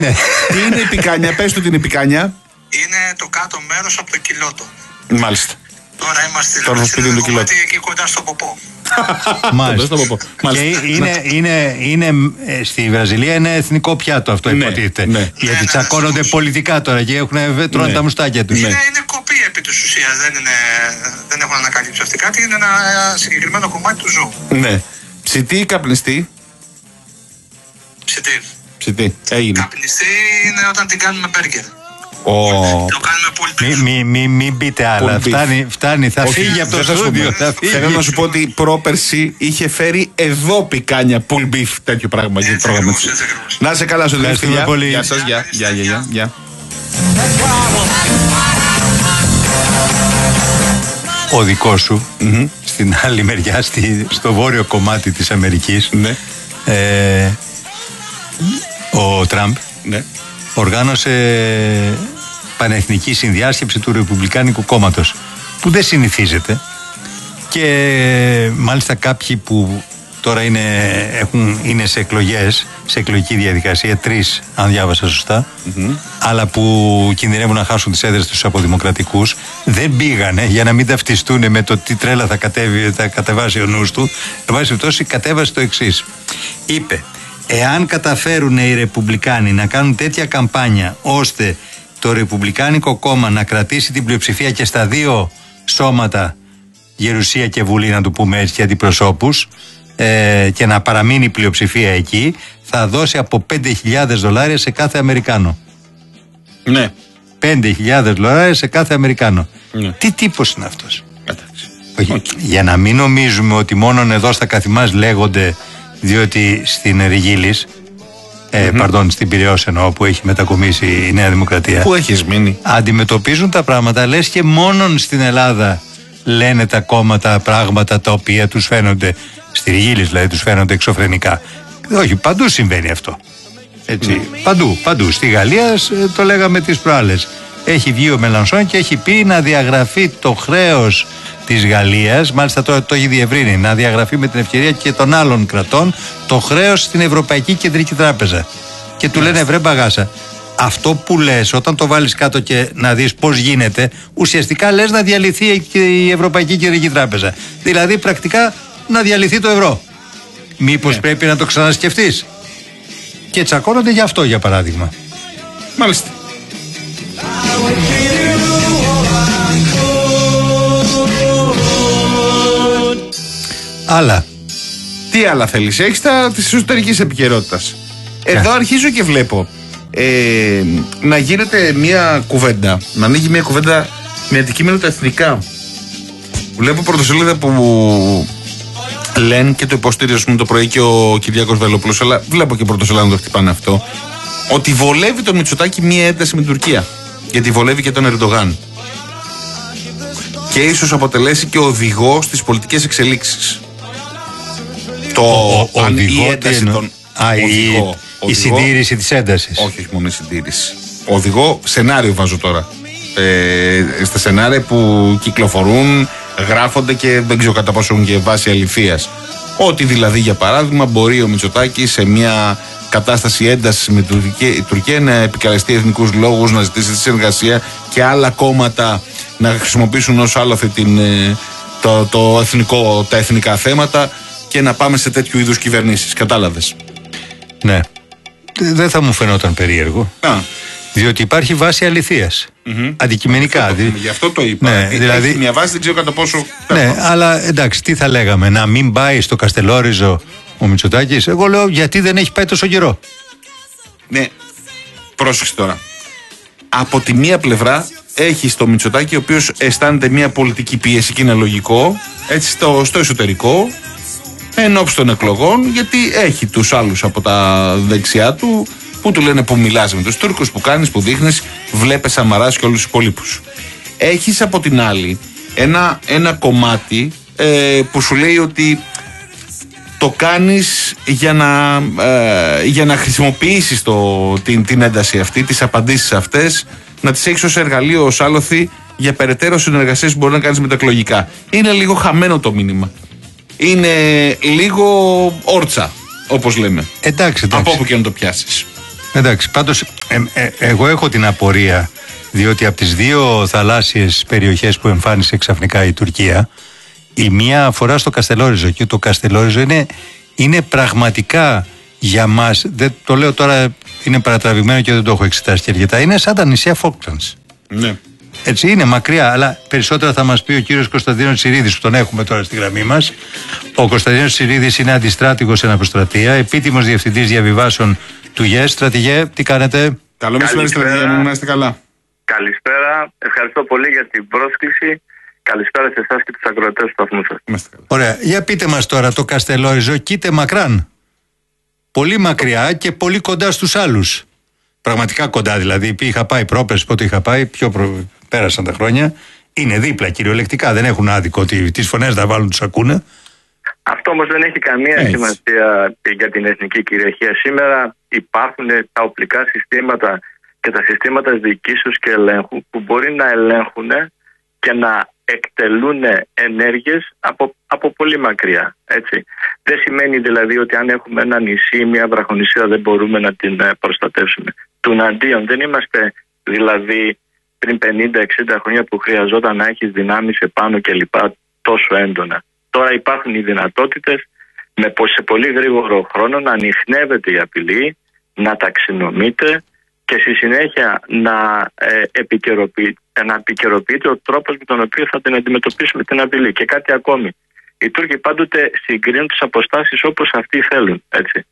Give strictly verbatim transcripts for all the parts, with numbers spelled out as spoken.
Τι είναι η πικάνια, πες του την η πικάνια. Είναι το κάτω μέρος από το κιλότο. Μάλιστα. Τώρα είμαστε Τώρα στο σπίτι του κιλότο. εκεί κοντά στο ποπό. Μάλιστα. Και είναι, είναι, είναι, στη Βραζιλία είναι εθνικό πιάτο αυτό, ναι, υποτίθεται. Ναι. Γιατί ναι, τσακώνονται ναι, πολιτικά τώρα και έχουν, τρώνε ναι, τα μουστάκια τους. Είναι, είναι κοπή επί της ουσίας, δεν, είναι, δεν έχουν ανακαλύψει αυτή κάτι, είναι ένα συγκεκριμένο κομμάτι του ζώου. Ναι. Ψητή ή καπνιστή? Ψητή. Ψητή. Έγινε. Καπνιστή είναι όταν την κάνουμε μπέργκερ. Oh. Το κάνουμε πολύ. Μην μη, μη, μη πείτε άλλα. Φτάνει, φτάνει, θα όχι, φύγει από το στούντιο. Θέλω να σου πω ότι πρόπερση είχε φέρει εδώ πικάνια, pull beef, τέτοιο πράγμα. Έτσι, ακριβώς, έτσι, να σε καλά, σου ευχαριστούμε πολύ. Γεια σας, γεια, γεια, γεια, γεια. Ο δικός σου, mm-hmm, στην άλλη μεριά, στη, στο βόρειο κομμάτι της Αμερικής, ναι, ε, ο Τραμπ, ναι, οργάνωσε πανεθνική συνδιάσκεψη του Ρεπουμπλικάνικου Κόμματος, που δεν συνηθίζεται, και μάλιστα κάποιοι που τώρα είναι, έχουν, είναι σε εκλογές, σε εκλογική διαδικασία, τρεις αν διάβασα σωστά, mm-hmm, αλλά που κινδυνεύουν να χάσουν τις έδρες τους από δημοκρατικούς, δεν πήγανε για να μην ταυτιστούν με το τι τρέλα θα, κατέβει, θα κατεβάσει ο νους του. Εν πάση περιπτώσει, κατέβασε το εξής. Είπε: εάν καταφέρουν οι Ρεπουμπλικάνοι να κάνουν τέτοια καμπάνια ώστε το Ρεπουμπλικάνικο Κόμμα να κρατήσει την πλειοψηφία και στα δύο σώματα, Γερουσία και Βουλή, να το πούμε έτσι, και αντιπροσώπους, ε, και να παραμείνει η πλειοψηφία εκεί, θα δώσει από πέντε χιλιάδες δολάρια σε κάθε Αμερικάνο. Ναι. πέντε χιλιάδες δολάρια σε κάθε Αμερικάνο. Ναι. Τι τύπος είναι αυτός? Okay. Για να μην νομίζουμε ότι μόνον εδώ στα καθημάς λέγονται, διότι στην Ριγίλης, ε, mm-hmm, παρδόν, στην Πειραιώς εννοώ, που έχει μετακομίσει η Νέα Δημοκρατία, που έχεις μείνει, αντιμετωπίζουν τα πράγματα, λες και μόνον στην Ελλάδα λένε τα κόμματα πράγματα τα οποία τους φαίνονται, στη Ριγίλης δηλαδή, τους φαίνονται εξωφρενικά. Όχι, παντού συμβαίνει αυτό. Έτσι, mm. παντού, παντού. Στη Γαλλία, το λέγαμε τις προάλλες, έχει βγει ο Μελανσόν και έχει πει να διαγραφεί το χρέος της Γαλλίας, μάλιστα τώρα το έχει διευρύνει, να διαγραφεί με την ευκαιρία και των άλλων κρατών το χρέος στην Ευρωπαϊκή Κεντρική Τράπεζα. Και του λένε: βρε μπαγάσα, αυτό που λες, όταν το βάλεις κάτω και να δεις πώς γίνεται, ουσιαστικά λες να διαλυθεί και η Ευρωπαϊκή Κεντρική Τράπεζα. Δηλαδή πρακτικά να διαλυθεί το ευρώ. Μήπως yeah. πρέπει να το ξανασκεφτείς? Και τσακώνονται γι' αυτό, για παράδειγμα. Μάλιστα. Άλλα. Τι άλλα θέλεις? Έχεις τα της εσωτερικής επικαιρότητας. Εδώ yeah. αρχίζω και βλέπω ε, να γίνεται μια κουβέντα, να ανοίγει μια κουβέντα με αντικείμενο τα εθνικά. Βλέπω πρωτοσελίδα που λένε, και το υποστήριζε το πρωί και ο Κυριάκος Βελόπουλος, αλλά βλέπω και πρωτοσελίδα να το χτυπάνε αυτό, ότι βολεύει τον Μητσοτάκη μια ένταση με την Τουρκία. Γιατί βολεύει και τον Ερντογάν. Και ίσως αποτελέσει και οδηγό στις πολιτικές εξελίξεις. Το ο, ο, αν οδηγό, η ένταση των... Α, οδηγό, η, οδηγό, η συντήρηση της έντασης. Όχι, όχι μόνο η συντήρηση. Οδηγό, σενάριο βάζω τώρα. Ε, στα σενάρια που κυκλοφορούν, γράφονται και δεν ξέρω κατά πόσο έχουν και βάση αληθείας. Ότι δηλαδή, για παράδειγμα, μπορεί ο Μητσοτάκης σε μια κατάσταση έντασης με την Τουρκία, Τουρκία να επικαλεστεί εθνικούς λόγους, να ζητήσει τη συνεργασία και άλλα κόμματα να χρησιμοποιήσουν ως άλοθη την, το, το εθνικό, τα εθνικά θέματα και να πάμε σε τέτοιου είδους κυβερνήσεις. Κατάλαβες? Ναι. Δεν θα μου φαινόταν περίεργο. Α. Διότι υπάρχει βάση αληθείας. Mm-hmm. Αντικειμενικά. Αυτό το, γι' αυτό το είπα. Ναι, δηλαδή, έχει μια βάση, δεν ξέρω κατά πόσο. Ναι, αλλά εντάξει, τι θα λέγαμε, να μην πάει στο Καστελόριζο ο Μητσοτάκης? Εγώ λέω, γιατί δεν έχει πάει τόσο καιρό. Ναι, πρόσεξε τώρα. Από τη μία πλευρά έχει το Μητσοτάκη, ο οποίος αισθάνεται μια πολιτική πίεση και είναι λογικό, έτσι στο, στο εσωτερικό, ενόψει των εκλογών, γιατί έχει τους άλλους από τα δεξιά του που του λένε που μιλάς με τους Τούρκους, που κάνεις, που δείχνεις, βλέπεις Σαμαράς και όλους τους υπολείπους. Έχεις από την άλλη ένα, ένα κομμάτι ε, που σου λέει ότι το κάνεις για να, ε, για να χρησιμοποιήσεις το, την, την ένταση αυτή, τις απαντήσεις αυτές, να τις έχεις ως εργαλείο, ως άλοθη για περαιτέρω συνεργασίες που μπορεί να κάνεις μετακλογικά. Είναι λίγο χαμένο το μήνυμα. Είναι λίγο όρτσα, όπως λέμε. Εντάξει, εντάξει. Από όπου και να το πιάσεις. Εντάξει, πάντως ε, ε, εγώ έχω την απορία, διότι από τις δύο θαλάσσιες περιοχές που εμφάνισε ξαφνικά η Τουρκία, η μία αφορά στο Καστελόριζο και το Καστελόριζο είναι, είναι πραγματικά για μας, δεν το λέω τώρα, είναι παρατραβηγμένο και δεν το έχω εξετάσει και αρκετά, είναι σαν τα νησιά Φόκλαντς. Ναι. Έτσι είναι μακριά, αλλά περισσότερα θα μας πει ο κύριος Κωνσταντίνος Τσιρίδης, που τον έχουμε τώρα στη γραμμή μας. Ο Κωνσταντίνος Τσιρίδης είναι αντιστράτηγος σε αναποστρατεία, επίτιμος διευθυντής διαβιβάσεων του ΓΕΣ. Στρατηγέ, τι κάνετε? Καλό μεσημέρι, στρατηγέ μου, να είστε καλά. Καλησπέρα, ευχαριστώ πολύ για την πρόσκληση. Καλησπέρα σε εσάς και τους ακροατές του σταθμού σας. Ωραία, για πείτε μας τώρα, το Καστελόριζο κοίται μακράν. Πολύ μακριά και πολύ κοντά στους άλλους. Πραγματικά κοντά δηλαδή. Είχα πάει πρόπερς, πότε είχα πάει, πιο προ... πέρασαν τα χρόνια. Είναι δίπλα κυριολεκτικά. Δεν έχουν άδικο ότι τις φωνές να βάλουν, τους ακούνε. Αυτό όμως δεν έχει καμία Έτσι. σημασία για την εθνική κυριαρχία. Σήμερα υπάρχουν τα οπλικά συστήματα και τα συστήματα διοικήσεως και ελέγχου που μπορεί να ελέγχουν και να εκτελούν ενέργειες από, από πολύ μακριά. Έτσι. Δεν σημαίνει δηλαδή ότι αν έχουμε ένα νησί, μια βραχονησία, δεν μπορούμε να την προστατεύσουμε. Τουναντίον, δεν είμαστε δηλαδή πριν πενήντα εξήντα χρόνια που χρειαζόταν να έχεις δυνάμεις επάνω και λοιπά τόσο έντονα. Τώρα υπάρχουν οι δυνατότητες με σε πολύ γρήγορο χρόνο να ανιχνεύεται η απειλή, να ταξινομείται και στη συνέχεια να, ε, επικαιροποιεί, να επικαιροποιείται ο τρόπος με τον οποίο θα την αντιμετωπίσουμε την απειλή. Και κάτι ακόμη. Οι Τούρκοι πάντοτε συγκρίνουν τις αποστάσεις όπως αυτοί θέλουν. Έτσι.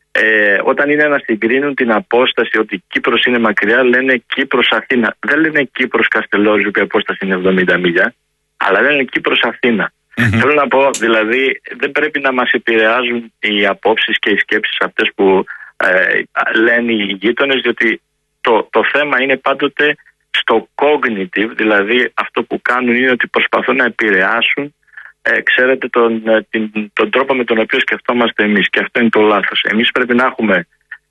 Ε, όταν είναι να συγκρίνουν την απόσταση ότι η Κύπρος είναι μακριά, λένε Κύπρος-Αθήνα. Δεν λένε Κύπρος-Καστελόριζο που η απόσταση είναι εβδομήντα μίλια, αλλά λένε Κύπρος-Αθήνα. Mm-hmm. Θέλω να πω, δηλαδή, δεν πρέπει να μας επηρεάζουν οι απόψεις και οι σκέψεις αυτές που ε, λένε οι γείτονες, διότι το, το θέμα είναι πάντοτε στο cognitive, δηλαδή αυτό που κάνουν είναι ότι προσπαθούν να επηρεάσουν Ε, ξέρετε τον, την, τον τρόπο με τον οποίο σκεφτόμαστε εμείς, και αυτό είναι το λάθος. Εμείς πρέπει να έχουμε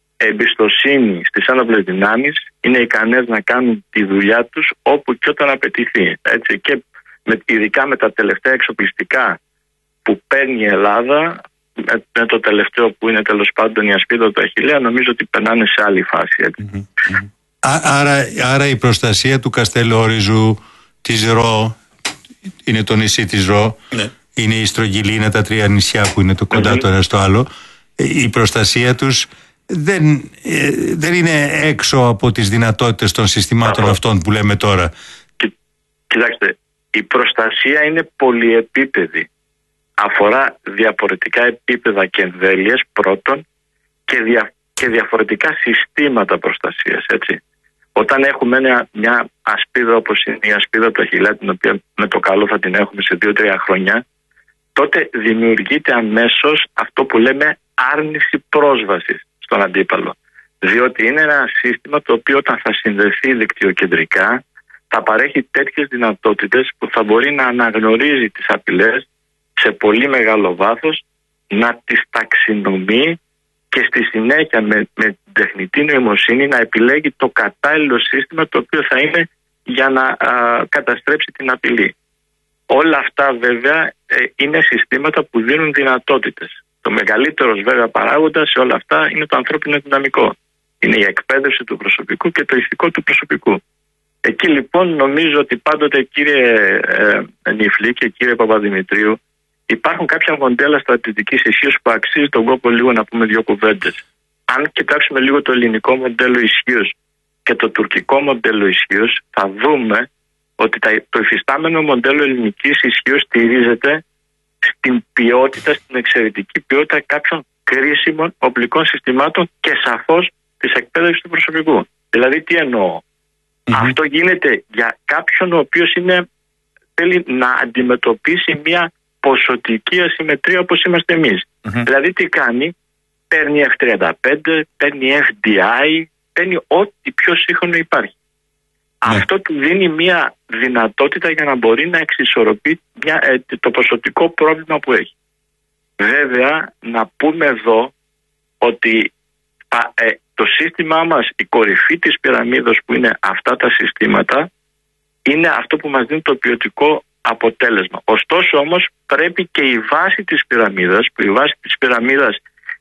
εμπιστοσύνη στις άνοπλες δυνάμεις, είναι ικανές να κάνουν τη δουλειά τους όπου και όταν απαιτηθεί. Έτσι. Και με, ειδικά με τα τελευταία εξοπλιστικά που παίρνει η Ελλάδα, με, με το τελευταίο που είναι τέλος πάντων η ασπίδα του Αχιλλέα, νομίζω ότι περνάνε σε άλλη φάση. Έτσι. Mm-hmm. Α, άρα, άρα η προστασία του Καστελόριζου, της Ρο, είναι το νησί της Ρο, ναι. είναι η Στρογγυλή, είναι τα τρία νησιά που είναι το κοντά mm-hmm. το ένα στο άλλο. Η προστασία τους δεν, ε, δεν είναι έξω από τις δυνατότητες των συστημάτων Αχα. αυτών που λέμε τώρα. Κι, κοιτάξτε, η προστασία είναι πολυεπίπεδη. Αφορά διαφορετικά επίπεδα και εμβέλειες πρώτον και, δια, και διαφορετικά συστήματα προστασίας, έτσι. Όταν έχουμε μια, μια ασπίδα όπως είναι η ασπίδα του Αχιλλέα, την οποία με το καλό θα την έχουμε σε δύο τρία χρόνια, τότε δημιουργείται αμέσως αυτό που λέμε άρνηση πρόσβασης στον αντίπαλο. Διότι είναι ένα σύστημα το οποίο όταν θα συνδεθεί δικτυοκεντρικά θα παρέχει τέτοιες δυνατότητες που θα μπορεί να αναγνωρίζει τις απειλές σε πολύ μεγάλο βάθος, να τις ταξινομεί και στη συνέχεια με, με τεχνητή νοημοσύνη να επιλέγει το κατάλληλο σύστημα το οποίο θα είναι για να α, καταστρέψει την απειλή. Όλα αυτά βέβαια ε, είναι συστήματα που δίνουν δυνατότητες. Το μεγαλύτερος βέβαια παράγοντας σε όλα αυτά είναι το ανθρώπινο δυναμικό. Είναι η εκπαίδευση του προσωπικού και το ηθικό του προσωπικού. Εκεί λοιπόν νομίζω ότι πάντοτε κύριε ε, Νιφλή και κύριε Παπαδημητρίου, υπάρχουν κάποια μοντέλα στρατιωτικής ισχύως που αξίζει τον κόπο λίγο να πούμε δύο κουβέντες. Αν κοιτάξουμε λίγο το ελληνικό μοντέλο ισχύως και το τουρκικό μοντέλο ισχύως, θα δούμε ότι το υφιστάμενο μοντέλο ελληνικής ισχύως στηρίζεται στην ποιότητα, στην εξαιρετική ποιότητα κάποιων κρίσιμων οπλικών συστημάτων και σαφώς της εκπαίδευσης του προσωπικού. Δηλαδή τι εννοώ. Mm-hmm. Αυτό γίνεται για κάποιον ο οποίος είναι, θέλει να αντιμετωπίσει μια ποσοτική ασυμμετρία όπως είμαστε εμείς. Mm-hmm. Δηλαδή τι κάνει, παίρνει εφ τριάντα πέντε, παίρνει εφ ντι άι, παίρνει ό,τι πιο σύγχρονο υπάρχει. Mm-hmm. Αυτό του δίνει μια δυνατότητα για να μπορεί να εξισορροπεί μια, ε, το ποσοτικό πρόβλημα που έχει. Βέβαια να πούμε εδώ ότι α, ε, το σύστημά μας, η κορυφή της πυραμίδας που είναι αυτά τα συστήματα, είναι αυτό που μας δίνει το ποιοτικό αποτέλεσμα. Ωστόσο όμως πρέπει και η βάση της πυραμίδας, που η βάση της πυραμίδας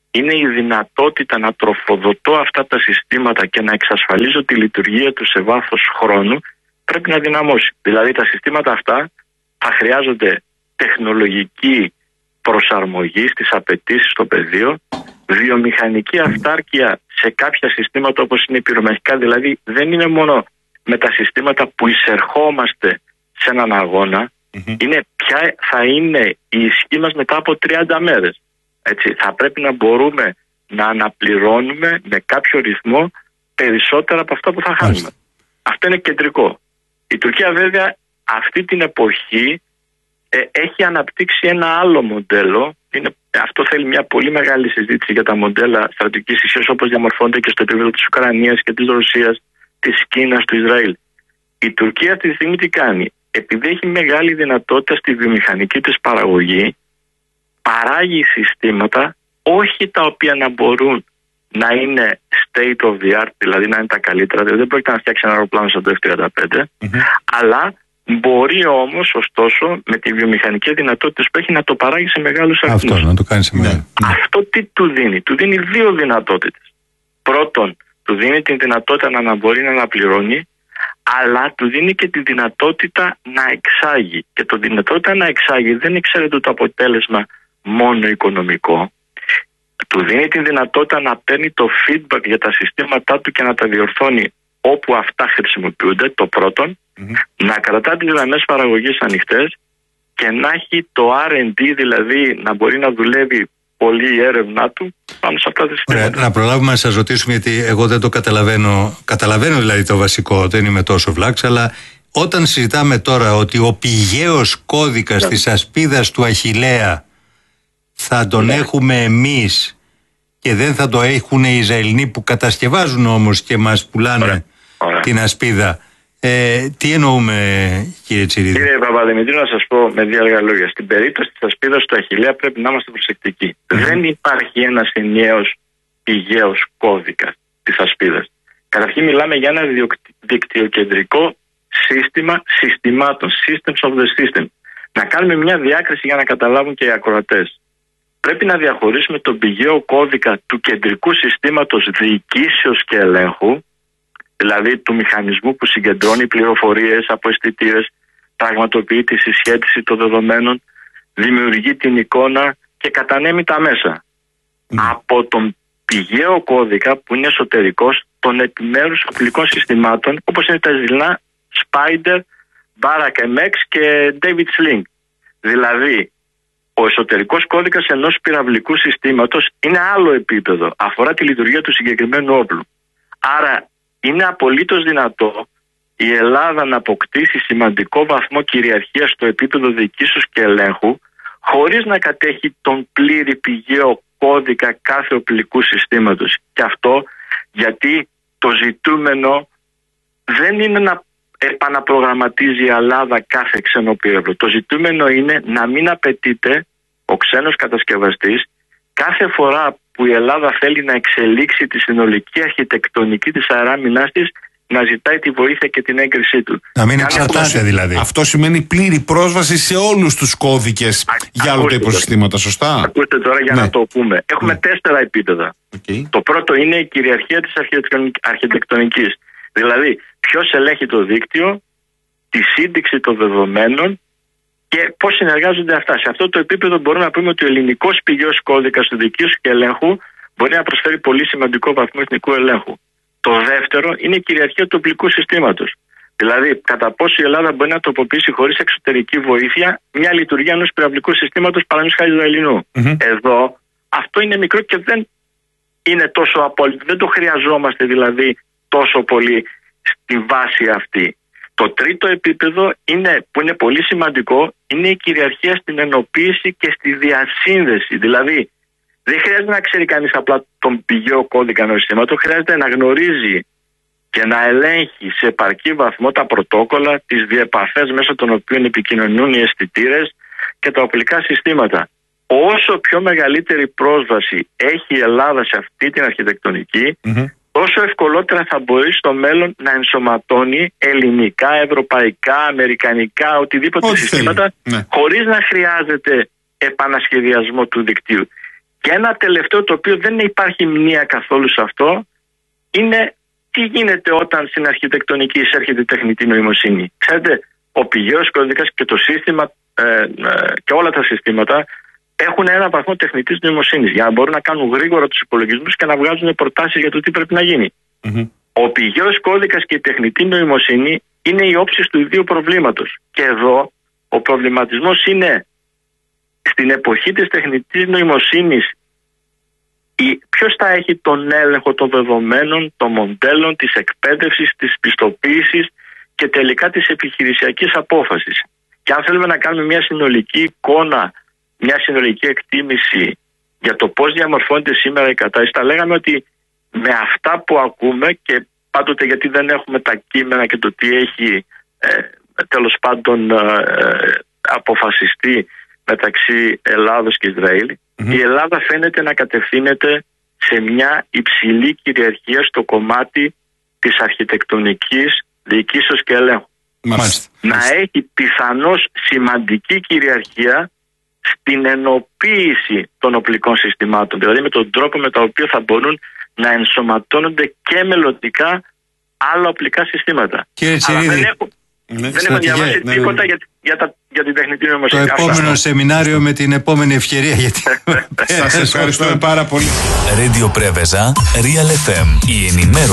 είναι η δυνατότητα να τροφοδοτώ αυτά τα συστήματα και να εξασφαλίζω τη λειτουργία του σε βάθος χρόνου, πρέπει να δυναμώσει. Δηλαδή τα συστήματα αυτά θα χρειάζονται τεχνολογική προσαρμογή στις απαιτήσεις στο πεδίο, βιομηχανική αυτάρκεια σε κάποια συστήματα όπως είναι πυρομαχικά, δηλαδή δεν είναι μόνο με τα συστήματα που εισερχόμαστε σε έναν αγώνα, mm-hmm. είναι ποια θα είναι η ισχύ μας μετά από τριάντα μέρες. Έτσι, θα πρέπει να μπορούμε να αναπληρώνουμε με κάποιο ρυθμό περισσότερα από αυτά που θα χάνουμε. Mm-hmm. Αυτό είναι κεντρικό. Η Τουρκία βέβαια αυτή την εποχή ε, έχει αναπτύξει ένα άλλο μοντέλο. Είναι, αυτό θέλει μια πολύ μεγάλη συζήτηση για τα μοντέλα στρατηγικής ισχύως όπως διαμορφώνονται και στο επίπεδο της Ουκρανίας και της Ρωσίας, της Κίνας, του Ισραήλ. Η Τουρκία αυτή τη στιγμή τι κάνει? Επειδή έχει μεγάλη δυνατότητα στη βιομηχανική της παραγωγή, παράγει συστήματα όχι τα οποία να μπορούν να είναι state of the art, δηλαδή να είναι τα καλύτερα, δηλαδή δεν πρόκειται να φτιάξει ένα αεροπλάνο σαν το εφ τριάντα πέντε, mm-hmm. αλλά μπορεί όμως, ωστόσο, με τη βιομηχανική δυνατότητα που έχει να το παράγει σε μεγάλους αριθμούς. Αυτό, να το κάνει σε μεγάλους. Αυτό τι του δίνει? Του δίνει δύο δυνατότητες. Πρώτον, του δίνει την δυνατότητα να μπορεί να αναπληρώνει, αλλά του δίνει και τη δυνατότητα να εξάγει. Και το δυνατότητα να εξάγει δεν είναι, ξέρετε, το αποτέλεσμα μόνο οικονομικό. Του δίνει τη δυνατότητα να παίρνει το feedback για τα συστήματά του και να τα διορθώνει όπου αυτά χρησιμοποιούνται, το πρώτον, mm-hmm. να κρατά τις γραμμές παραγωγής ανοιχτές και να έχει το αρ εντ ντι, δηλαδή να μπορεί να δουλεύει πολύ η έρευνά του πάνω σε αυτά τα συστήματα. Ωραία, να προλάβουμε να σας ρωτήσουμε, γιατί εγώ δεν το καταλαβαίνω. Καταλαβαίνω δηλαδή το βασικό, δεν είμαι τόσο βλάξ, αλλά όταν συζητάμε τώρα ότι ο πηγαίος κώδικας yeah. της ασπίδας του Αχιλλέα θα τον yeah. έχουμε εμείς και δεν θα το έχουν οι Ισραηλοί που κατασκευάζουν όμως και μας πουλάνε yeah. την ασπίδα. Ε, τι εννοούμε, κύριε Τσιρίδη? Κύριε Παπαδημητρίου, να σας πω με δύο αργά λόγια. Στην περίπτωση της ασπίδας του Αχιλλέα πρέπει να είμαστε προσεκτικοί. Mm. Δεν υπάρχει ένας ενιαίος πηγαίος κώδικας της ασπίδας. Καταρχήν μιλάμε για ένα δικτυοκεντρικό σύστημα συστημάτων, systems of the system. Να κάνουμε μια διάκριση για να καταλάβουν και οι ακροατές. Πρέπει να διαχωρίσουμε τον πηγαίο κώδικα του κεντρικού συστήματος διοικήσεως και ελέγχου, δηλαδή του μηχανισμού που συγκεντρώνει πληροφορίες από αισθητήρες, πραγματοποιεί τη συσχέτιση των δεδομένων, δημιουργεί την εικόνα και κατανέμει τα μέσα. Mm. Από τον πηγαίο κώδικα που είναι εσωτερικός των επιμέρους οπλικών συστημάτων, όπως είναι τα ζηλά Spider, Barak εμ εξ και David Sling. Δηλαδή, ο εσωτερικός κώδικας ενός πυραυλικού συστήματος είναι άλλο επίπεδο, αφορά τη λειτουργία του συγκεκριμένου όπλου. Άρα, είναι απολύτως δυνατό η Ελλάδα να αποκτήσει σημαντικό βαθμό κυριαρχίας στο επίπεδο διοικήσεως και ελέγχου, χωρίς να κατέχει τον πλήρη πηγαίο κώδικα κάθε οπλικού συστήματος. Και αυτό γιατί το ζητούμενο δεν είναι να επαναπρογραμματίζει η Ελλάδα κάθε ξένο πύραυλο. Το ζητούμενο είναι να μην απαιτείται ο ξένος κατασκευαστής κάθε φορά που η Ελλάδα θέλει να εξελίξει τη συνολική αρχιτεκτονική της αεράμινάς της, να ζητάει τη βοήθεια και την έγκρισή του. Να μην εξαρτάται δηλαδή. Αυτό σημαίνει πλήρη πρόσβαση σε όλους τους κώδικες Α, για όλα τα υποσυστήματα, σωστά? Ακούστε τώρα για ναι. να το πούμε. Έχουμε ναι. τέσσερα επίπεδα. Okay. Το πρώτο είναι η κυριαρχία της αρχιτεκτονικής. Δηλαδή, ποιος ελέγχει το δίκτυο, τη σύνδεξη των δεδομένων και πώς συνεργάζονται αυτά. Σε αυτό το επίπεδο μπορούμε να πούμε ότι ο ελληνικός πηγαίος κώδικας του διοικήσεως και ελέγχου μπορεί να προσφέρει πολύ σημαντικό βαθμό εθνικού ελέγχου. Το δεύτερο είναι η κυριαρχία του οπλικού συστήματος. Δηλαδή, κατά πόσο η Ελλάδα μπορεί να τοποποιήσει χωρίς εξωτερική βοήθεια μια λειτουργία ενός πυραυλικού συστήματος παραδείγματος χάρη Ισραηλινού. Mm-hmm. Εδώ αυτό είναι μικρό και δεν είναι τόσο απόλυτο. Δεν το χρειαζόμαστε δηλαδή τόσο πολύ στη βάση αυτή. Το τρίτο επίπεδο είναι, που είναι πολύ σημαντικό, είναι η κυριαρχία στην ενοποίηση και στη διασύνδεση. Δηλαδή, δεν χρειάζεται να ξέρει κανείς απλά τον πηγαίο κώδικα ενός συστήματος, χρειάζεται να γνωρίζει και να ελέγχει σε επαρκή βαθμό τα πρωτόκολλα, τις διεπαφές μέσω των οποίων επικοινωνούν οι αισθητήρες και τα οπλικά συστήματα. Όσο πιο μεγαλύτερη πρόσβαση έχει η Ελλάδα σε αυτή την αρχιτεκτονική, mm-hmm. τόσο ευκολότερα θα μπορεί στο μέλλον να ενσωματώνει ελληνικά, ευρωπαϊκά, αμερικανικά, οτιδήποτε Ό, συστήματα, ναι. χωρίς να χρειάζεται επανασχεδιασμό του δικτύου. Και ένα τελευταίο, το οποίο δεν υπάρχει μνήα καθόλου σε αυτό, είναι τι γίνεται όταν στην αρχιτεκτονική εισέρχεται η τεχνητή νοημοσύνη. Ξέρετε, ο πηγαίος κώδικας και το σύστημα ε, ε, και όλα τα συστήματα έχουν ένα βαθμό τεχνητής νοημοσύνης για να μπορούν να κάνουν γρήγορα τους υπολογισμούς και να βγάζουν προτάσεις για το τι πρέπει να γίνει. Mm-hmm. Ο πηγαίος κώδικας και η τεχνητή νοημοσύνη είναι οι όψεις του ιδίου προβλήματος. Και εδώ ο προβληματισμός είναι στην εποχή της τεχνητής νοημοσύνης ποιος θα έχει τον έλεγχο των δεδομένων, των μοντέλων, της εκπαίδευσης, της πιστοποίησης και τελικά της επιχειρησιακής απόφασης. Και αν θέλουμε να κάνουμε μια συνολική εικόνα, μια συνολική εκτίμηση για το πώς διαμορφώνεται σήμερα η κατάσταση, θα λέγαμε ότι με αυτά που ακούμε, και πάντοτε γιατί δεν έχουμε τα κείμενα και το τι έχει ε, τέλος πάντων ε, αποφασιστεί μεταξύ Ελλάδος και Ισραήλ, mm-hmm. η Ελλάδα φαίνεται να κατευθύνεται σε μια υψηλή κυριαρχία στο κομμάτι της αρχιτεκτονικής διοικήσεως και ελέγχου. Μάλιστα. Να έχει πιθανώς σημαντική κυριαρχία στην ενοποίηση των οπλικών συστημάτων, δηλαδή με τον τρόπο με τον οποίο θα μπορούν να ενσωματώνονται και μελλοντικά άλλα οπλικά συστήματα. Κύριε Τσιρίδη, δεν έχω, ναι, δεν έχω διαβάσει ναι, τίποτα ναι. Για, για, τα, για την τεχνητή νοημοσύνη. Το επόμενο Αυτά. σεμινάριο με την επόμενη ευκαιρία. Γιατί... Σας ευχαριστούμε πάρα πολύ. Radio Preveza, Real εφ εμ, η ενημέρωση.